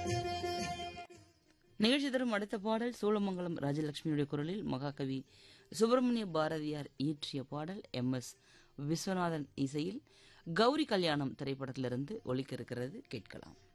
நிகழ்ச்சி தரும் அடுத்த பாடல் சோழமங்கலம் ராஜலட்சுமியுடைய குரலில் மகாகவி சுப்பிரமணிய பாரதியார் இயற்றிய பாடல் MS விஸ்வநாதன் இசையில் கௌரி கல்யாணம் திரைப்படத்திலிருந்து ஒலிக்க இருக்கிறது, கேட்கலாம்.